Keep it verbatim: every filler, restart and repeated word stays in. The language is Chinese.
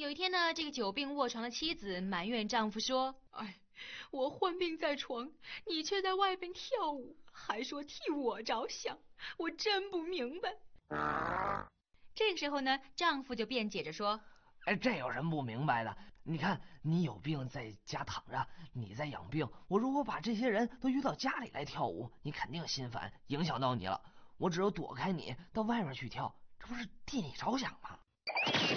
有一天呢，这个久病卧床的妻子埋怨丈夫说： 哎，我患病在床，你却在外边跳舞，还说替我着想，我真不明白。 这个时候呢，丈夫就辩解着说： 哎，这有什么不明白的？你看你有病在家躺着，你在养病，我如果把这些人都约到家里来跳舞，你肯定心烦，影响到你了。我只有躲开你到外面去跳，这不是替你着想吗？